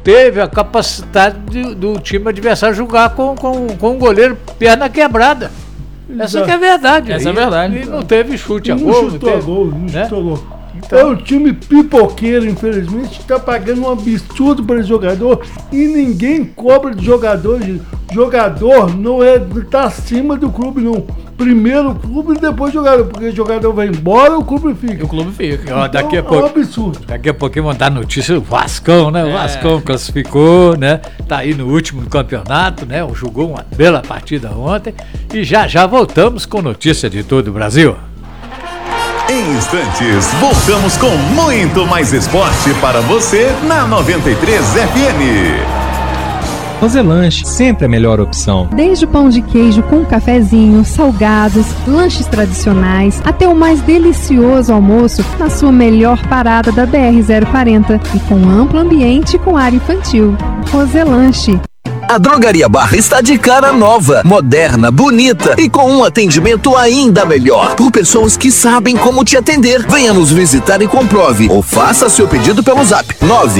teve a capacidade do time adversário jogar com um goleiro perna quebrada. Essa que é a verdade. Essa é a verdade. E não teve chute a não gol. Chutou a gol, não né? chutou gol. Então, É um time pipoqueiro, infelizmente, está pagando um absurdo para jogador e ninguém cobra de jogador. Jogador não tá acima do clube, não. Primeiro o clube e depois o jogador, porque o jogador vai embora, o clube fica. O clube fica. Então, daqui a é pouco, um absurdo. Daqui a pouquinho vão dar notícia do Vascão, né? O Vascão classificou, né? Tá aí no último campeonato, né? Jogou uma bela partida ontem e já voltamos com notícia de todo o Brasil. Em instantes, voltamos com muito mais esporte para você na 93 FM. Roselanche, sempre a melhor opção. Desde o pão de queijo com cafezinho, salgados, lanches tradicionais, até o mais delicioso almoço na sua melhor parada da BR-040 e com amplo ambiente com área infantil. Roselanche. A Drogaria Barra está de cara nova, moderna, bonita e com um atendimento ainda melhor. Por pessoas que sabem como te atender. Venha nos visitar e comprove. Ou faça seu pedido pelo zap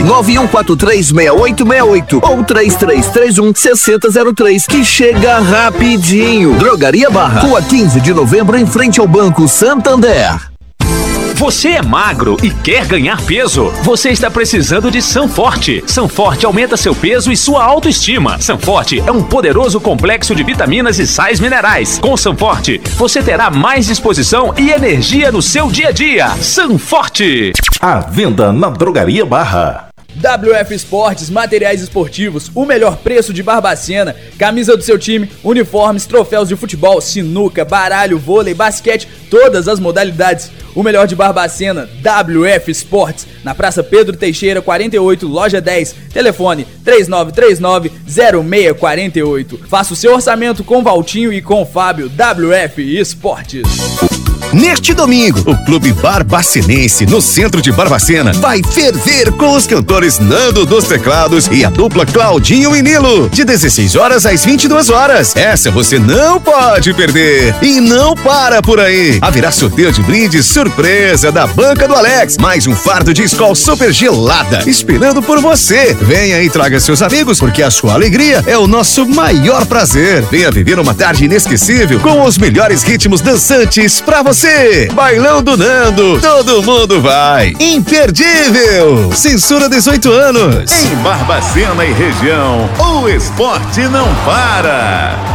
991436868 ou 3331-6003 que chega rapidinho. Drogaria Barra, Rua 15 de Novembro, em frente ao Banco Santander. Você é magro e quer ganhar peso? Você está precisando de Sanforte. Sanforte aumenta seu peso e sua autoestima. Sanforte é um poderoso complexo de vitaminas e sais minerais. Com Sanforte, você terá mais disposição e energia no seu dia a dia. Sanforte. À venda na Drogaria Barra. WF Esportes, materiais esportivos, o melhor preço de Barbacena, camisa do seu time, uniformes, troféus de futebol, sinuca, baralho, vôlei, basquete, todas as modalidades. O melhor de Barbacena, WF Esportes, na Praça Pedro Teixeira, 48, loja 10, telefone 3939-0648. Faça o seu orçamento com Valtinho e com Fábio, WF Esportes. Neste domingo, o Clube Barbacenense, no centro de Barbacena, vai ferver com os cantores Nando dos Teclados e a dupla Claudinho e Nilo, de 16 horas às 22 horas. Essa você não pode perder. E não para por aí. Haverá sorteio de brindes surpresa da banca do Alex. Mais um fardo de Skol super gelada, esperando por você. Venha e traga seus amigos, porque a sua alegria é o nosso maior prazer. Venha viver uma tarde inesquecível com os melhores ritmos dançantes pra você. Bailão do Nando, todo mundo vai. Imperdível. Censura 18 anos. Em Barbacena e região, o esporte não para.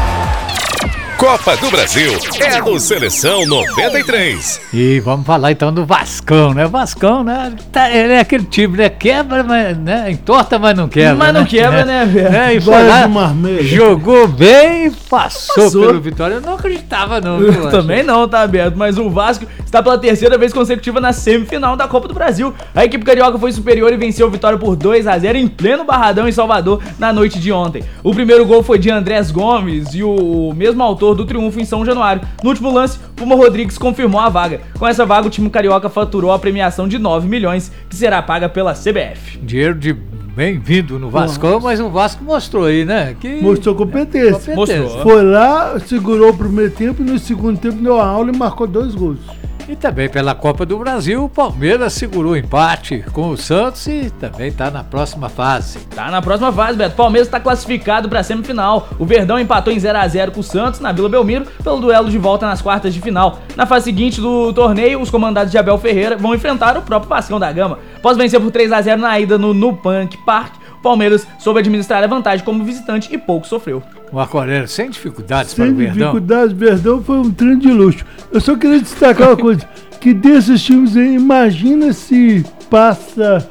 Copa do Brasil é do Seleção 93. E vamos falar então do Vascão, né? O Vascão, né? Ele é aquele time, né? Quebra, mas, né? Entorta, mas não quebra. Mas não quebra, né, velho? E foi lá, jogou bem e passou pelo Vitória. Eu não acreditava, não. Eu também não, tá aberto. Mas o Vasco está pela terceira vez consecutiva na semifinal da Copa do Brasil. A equipe carioca foi superior e venceu o Vitória por 2-0 em pleno Barradão, em Salvador, na noite de ontem. O primeiro gol foi de Andrés Gomes e o mesmo autor do triunfo em São Januário. No último lance, Puma Rodrigues confirmou a vaga. Com essa vaga, o time carioca faturou a premiação de 9 milhões, que será paga pela CBF. Dinheiro de bem-vindo no Vasco, mas o Vasco mostrou aí, né? Que mostrou competência. Mostrou. Foi lá, segurou o primeiro tempo e no segundo tempo deu a aula e marcou 2 gols. E também pela Copa do Brasil, o Palmeiras segurou o empate com o Santos e também está na próxima fase. Tá na próxima fase, Beto. Palmeiras está classificado para a semifinal. O Verdão empatou em 0-0 com o Santos na Vila Belmiro pelo duelo de volta nas quartas de final. Na fase seguinte do torneio, os comandados de Abel Ferreira vão enfrentar o próprio Vascão da Gama. Após vencer por 3-0 na ida no Nubank Park, o Palmeiras soube administrar a vantagem como visitante e pouco sofreu. Marco Aurélio, sem dificuldades para o Verdão. Sem dificuldades, o Verdão foi um trem de luxo. Eu só queria destacar uma coisa, que desses times aí, imagina se passa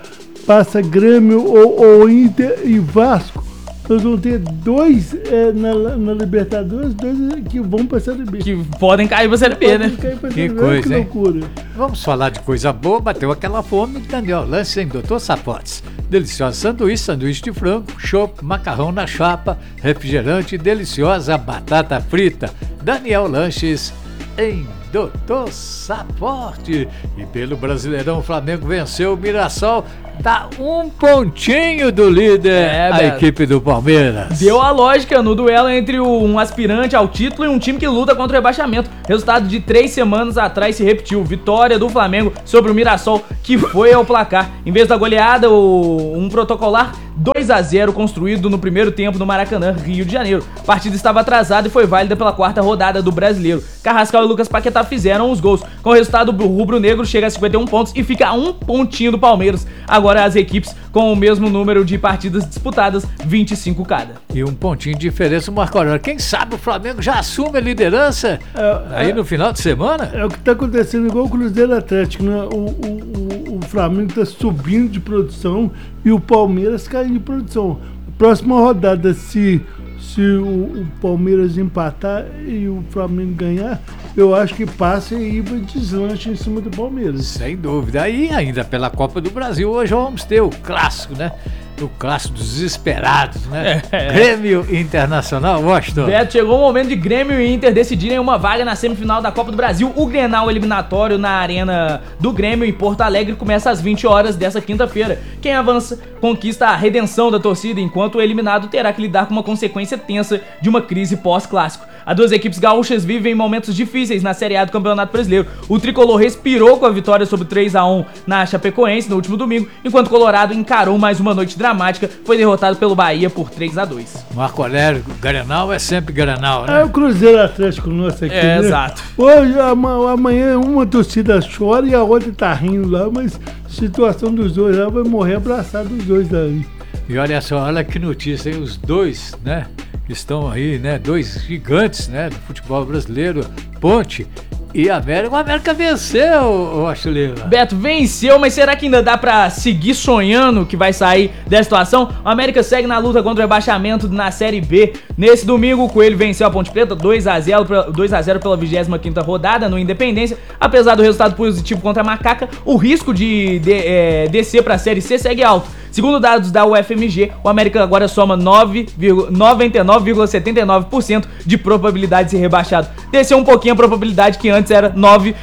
Grêmio ou Inter e Vasco, nós vamos ter 2 na Libertadores, 2 que vão pra Série B. Que podem cair pra Série B, né? Que coisa, que loucura. Vamos falar de coisa boa, bateu aquela fome, Daniel Lanches em Doutor Sapotes. Delicioso sanduíche de frango, chopp, macarrão na chapa, refrigerante, deliciosa batata frita. Daniel Lanches em Doutor Saporte. E pelo Brasileirão, o Flamengo venceu o Mirassol, tá 1 pontinho do líder, a equipe do Palmeiras. Deu a lógica no duelo entre um aspirante ao título e um time que luta contra o rebaixamento. Resultado de 3 semanas atrás se repetiu. Vitória do Flamengo sobre o Mirassol, que foi ao placar. Em vez da goleada, um protocolar 2 2-0 construído no primeiro tempo no Maracanã, Rio de Janeiro. A partida estava atrasada e foi válida pela quarta rodada do Brasileiro. Carrascal e Lucas Paquetá fizeram os gols. Com o resultado, o rubro-negro chega a 51 pontos e fica a 1 pontinho do Palmeiras. Agora as equipes com o mesmo número de partidas disputadas, 25 cada. E um pontinho de diferença, Marco Aurélio. Quem sabe o Flamengo já assume a liderança aí no final de semana? É o que está acontecendo igual o Cruzeiro Atlético, né? O Flamengo está subindo de produção e o Palmeiras caindo de produção. Próxima rodada, se o Palmeiras empatar e o Flamengo ganhar, eu acho que passa e vai deslanche em cima do Palmeiras. Sem dúvida. E ainda pela Copa do Brasil, hoje vamos ter o clássico, né? O clássico dos desesperados, né? Grêmio Internacional, Washington. Beto, chegou o momento de Grêmio e Inter decidirem uma vaga na semifinal da Copa do Brasil. O Grenal eliminatório na Arena do Grêmio em Porto Alegre começa às 20 horas dessa quinta-feira. Quem avança conquista a redenção da torcida, enquanto o eliminado terá que lidar com uma consequência tensa de uma crise pós-clássico. As duas equipes gaúchas vivem momentos difíceis na Série A do Campeonato Brasileiro. O tricolor respirou com a vitória sobre 3-1 na Chapecoense no último domingo, enquanto o Colorado encarou mais uma noite dramática, foi derrotado pelo Bahia por 3-2. Marco Aurélio, Grenal é sempre Grenal, né? É o Cruzeiro Atlético nosso aqui, né? Exato. Hoje, amanhã uma torcida chora e a outra tá rindo lá, mas a situação dos dois lá vai morrer abraçado os dois aí. E olha só, olha que notícia, hein? Os dois, né? Estão aí, né? Dois gigantes, né? Do futebol brasileiro, Ponte e América. O América venceu, Achuleira. Beto, venceu, mas será que ainda dá pra seguir sonhando que vai sair dessa situação? O América segue na luta contra o rebaixamento na Série B. Nesse domingo, o Coelho venceu a Ponte Preta 2-0 pela 25ª rodada no Independência. Apesar do resultado positivo contra a Macaca, o risco de descer pra Série C segue alto. Segundo dados da UFMG, o América agora soma 99,79% de probabilidade de ser rebaixado. Desceu um pouquinho a probabilidade, que antes era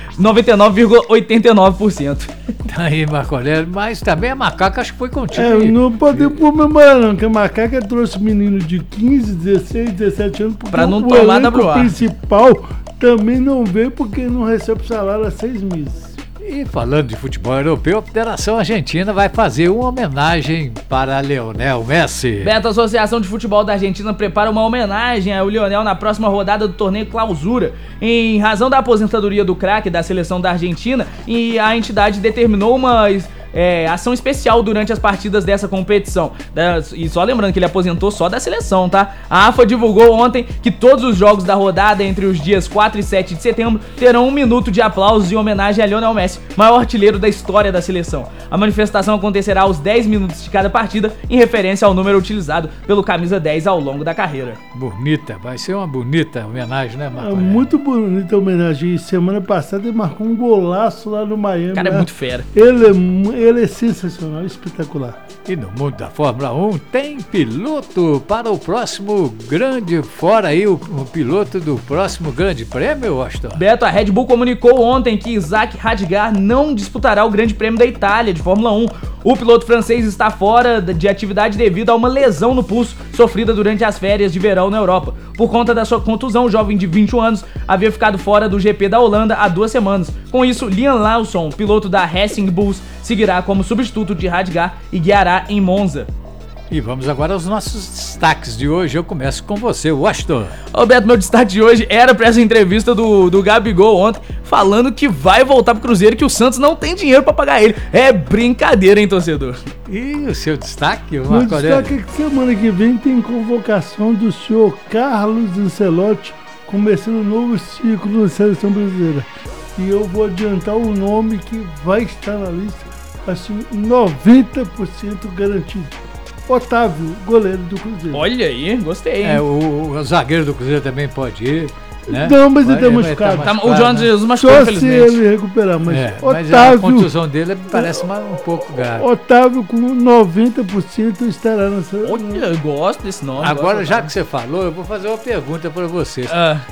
99,89%. Tá aí, Marco Aurélio, mas também a Macaca acho que foi contigo. Não podemos comemorar não, que a Macaca trouxe menino de 15, 16, 17 anos, porque pra não tomar da o principal também não veio porque não recebe salário há 6 meses. E falando de futebol europeu, a Federação Argentina vai fazer uma homenagem para Lionel Messi. Beto, a Associação de Futebol da Argentina prepara uma homenagem ao Lionel na próxima rodada do torneio Clausura. Em razão da aposentadoria do craque da seleção da Argentina, e a entidade determinou uma ação especial durante as partidas dessa competição. E só lembrando que ele aposentou só da seleção, tá? A AFA divulgou ontem que todos os jogos da rodada entre os dias 4 e 7 de setembro terão 1 minuto de aplausos em homenagem a Lionel Messi, maior artilheiro da história da seleção. A manifestação acontecerá aos 10 minutos de cada partida, em referência ao número utilizado pelo camisa 10 ao longo da carreira. Bonita, vai ser uma bonita homenagem, né, Marco? Muito bonita homenagem. Semana passada ele marcou um golaço lá no Miami. O cara é muito fera. Ele é sensacional, espetacular. E no mundo da Fórmula 1 tem piloto para o próximo grande, fora aí o piloto do próximo grande prêmio, Washington? Beto, a Red Bull comunicou ontem que Isaac Hadjar não disputará o grande prêmio da Itália de Fórmula 1. O piloto francês está fora de atividade devido a uma lesão no pulso sofrida durante as férias de verão na Europa. Por conta da sua contusão, o jovem de 21 anos havia ficado fora do GP da Holanda há 2 semanas. Com isso, Liam Lawson, piloto da Racing Bulls, seguirá como substituto de Hadjar e guiará em Monza. E vamos agora aos nossos destaques de hoje. Eu começo com você, Washington. Roberto, meu destaque de hoje era para essa entrevista do Gabigol ontem, falando que vai voltar pro Cruzeiro e que o Santos não tem dinheiro para pagar ele. É brincadeira, hein, torcedor? E o seu destaque, Marco Aurélio? Meu destaque é que semana que vem tem convocação do senhor Carlos Ancelotti, começando um novo ciclo na seleção brasileira. E eu vou adiantar o nome que vai estar na lista, assim, 90% garantido. Otávio, goleiro do Cruzeiro. Olha aí, gostei, hein? O zagueiro do Cruzeiro também pode ir, né? Não, mas ele tá machucado. O João Jesus machucou, só infelizmente. se ele recuperar, mas Otávio... Mas a contusão dele parece um pouco grave. Otávio com 90% estará nessa... Olha, eu gosto desse nome. Agora, já que você falou, eu vou fazer uma pergunta para vocês.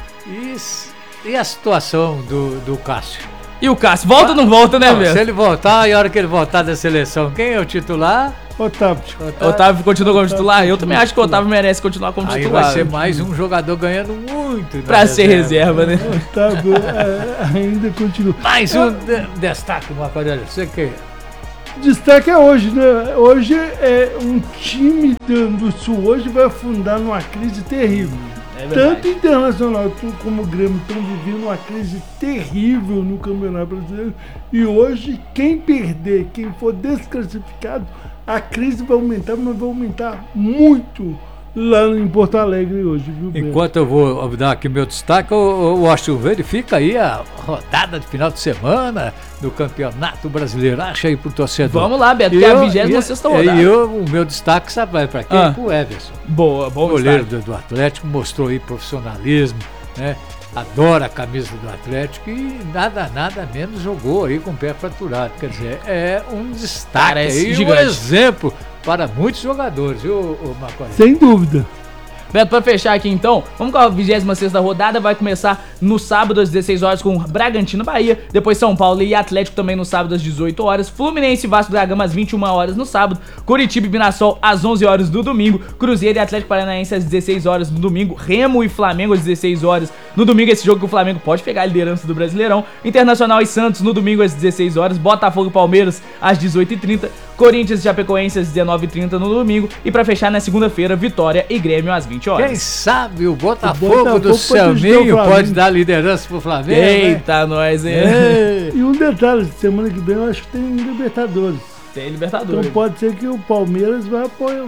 E a situação do Cássio? E o Cássio, volta ou não volta, né, velho? Se ele voltar, e a hora que ele voltar da seleção, quem é o titular? Otávio continua como titular? Eu também acho que o Otávio merece continuar como titular. Aí vai ser mais um jogador ganhando muito. Pra ser reserva, né? Otávio ainda continua. Mais um destaque, Marco Aurélio. Você que... destaque é hoje, né? Hoje é um time do Sul hoje vai afundar numa crise terrível. Tanto Internacional como o Grêmio estão vivendo uma crise terrível no Campeonato Brasileiro. E hoje, quem perder, quem for desclassificado, a crise vai aumentar, mas vai aumentar muito lá em Porto Alegre hoje, viu, Beto? Enquanto eu vou dar aqui meu destaque, o Washington verifica aí a rodada de final de semana do Campeonato Brasileiro. Acha aí pro torcedor. Vamos lá, Beto, que é a 26ª rodada. E o meu destaque, sabe pra quem? Pro Everson. Boa, bom goleiro do Atlético, mostrou aí profissionalismo, né? Adora a camisa do Atlético e nada menos jogou aí com o pé fraturado. Quer dizer, é um destaque aí, um exemplo para muitos jogadores, viu, Macoré? Sem dúvida. Beto, pra fechar aqui então, vamos com a 26ª rodada, vai começar no sábado às 16 horas com Bragantino, Bahia, depois São Paulo e Atlético também no sábado às 18 horas, Fluminense e Vasco da Gama às 21 horas no sábado, Curitiba e Mirassol às 11 horas do domingo, Cruzeiro e Atlético Paranaense às 16 horas no domingo, Remo e Flamengo às 16 horas no domingo, esse jogo que o Flamengo pode pegar a liderança do Brasileirão, Internacional e Santos no domingo às 16 horas, Botafogo e Palmeiras às 18h30, Corinthians e Chapecoense às 19h30 no domingo, e pra fechar na segunda-feira, Vitória e Grêmio às 20 horas. Quem sabe o Botafogo do Selminho pode dar liderança pro Flamengo. Eita, nós, hein? E um detalhe, semana que vem eu acho que tem Libertadores. Tem Libertadores. Então pode ser que o Palmeiras vai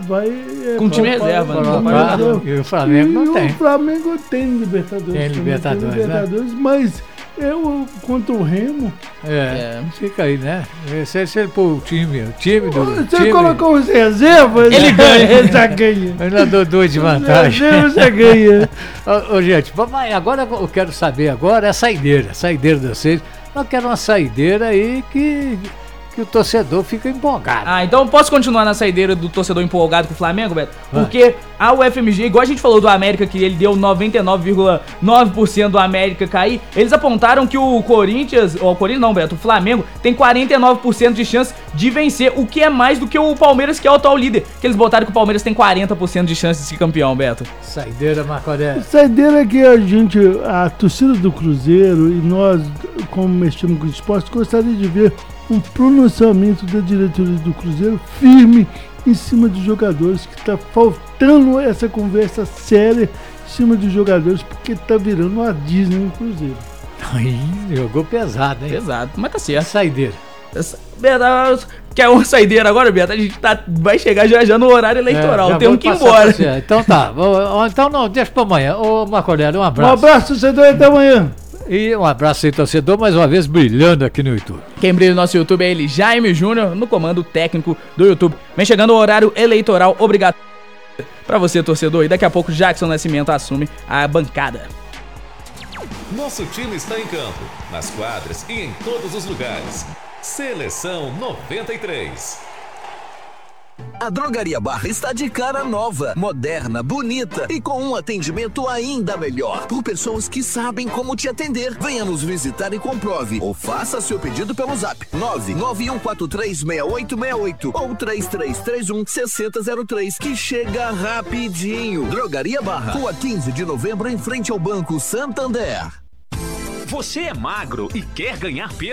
com time reserva, né? E o Flamengo não tem. O Flamengo tem Libertadores. Tem Libertadores, né? Mas contra o Remo. Fica aí, né? Se ele pôr o time do. Você colocou os reservas, ele ganha. Ele já ganha. Eu ainda dou 2 de vantagem. Ele já ganha. Gente, agora eu quero saber agora a saideira de vocês. Eu quero uma saideira aí que o torcedor fica empolgado. Então posso continuar na saideira do torcedor empolgado com o Flamengo, Beto? Porque a UFMG, igual a gente falou do América, que ele deu 99,9% do América cair, eles apontaram que o Corinthians não, Beto, o Flamengo tem 49% de chance de vencer, o que é mais do que o Palmeiras, que é o atual líder, que eles botaram que o Palmeiras tem 40% de chance de ser campeão, Beto. Saideira, Macoré. Saideira que a torcida do Cruzeiro e nós, como mexemos com o esporte, gostaria de ver um pronunciamento da diretoria do Cruzeiro firme em cima dos jogadores, que está faltando essa conversa séria em cima dos jogadores, porque está virando uma Disney no Cruzeiro. Jogou pesado, hein? Pesado, mas tá certo. Saideira. Beto, quer uma saideira agora, Beto? A gente vai chegar já no horário eleitoral, temos que ir embora. Então tá, então não, deixa pra amanhã. Ô Macoré, um abraço. Um abraço, torcedor, até amanhã. E um abraço aí, torcedor, mais uma vez brilhando aqui no YouTube. Quem brilha no nosso YouTube é ele, Jaime Júnior, no comando técnico do YouTube. Vem chegando o horário eleitoral, obrigado pra você, torcedor. E daqui a pouco Jackson Nascimento assume a bancada. Nosso time está em campo, nas quadras e em todos os lugares. Seleção 93. A Drogaria Barra está de cara nova, moderna, bonita e com um atendimento ainda melhor. Por pessoas que sabem como te atender. Venha nos visitar e comprove. Ou faça seu pedido pelo zap 991436868 ou 3331-6003, que chega rapidinho. Drogaria Barra, Rua 15 de Novembro, em frente ao Banco Santander. Você é magro e quer ganhar peso?